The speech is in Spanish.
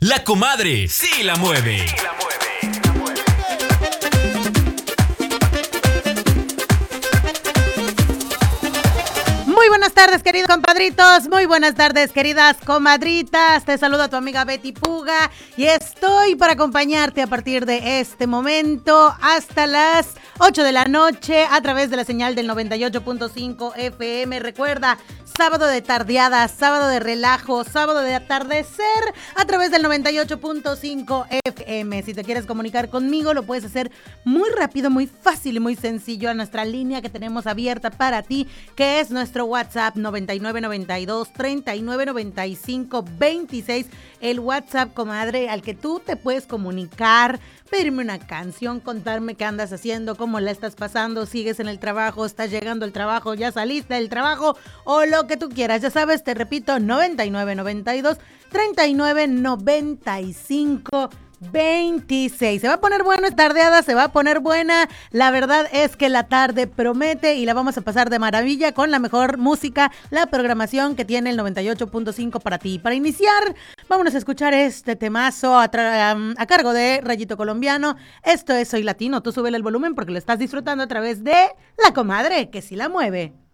La comadre sí la mueve. Muy buenas tardes, queridos compadritos, muy buenas tardes, queridas comadritas. Te saluda tu amiga Betty Puga y estoy para acompañarte a partir de este momento hasta las 8 de la noche a través de la señal del 98.5 FM. Recuerda, sábado de tardeada, sábado de relajo, sábado de atardecer a través del 98.5 FM. Si te quieres comunicar conmigo, lo puedes hacer muy rápido, muy fácil y muy sencillo a nuestra línea que tenemos abierta para ti, que es nuestro WhatsApp 9992 3995 26. El WhatsApp, comadre, al que tú te puedes comunicar, pedirme una canción, contarme qué andas haciendo, cómo la estás pasando, sigues en el trabajo, estás llegando al trabajo, ya saliste del trabajo o lo que tú quieras. Ya sabes, te repito, 9992 3995 26. Se va a poner buena esta tardeada, se va a poner buena. La verdad es que la tarde promete y la vamos a pasar de maravilla con la mejor música, la programación que tiene el 98.5 para ti. Para iniciar, vámonos a escuchar este temazo a cargo de Rayito Colombiano. Esto es Soy Latino. Tú súbele el volumen porque lo estás disfrutando a través de La Comadre, que sí la mueve.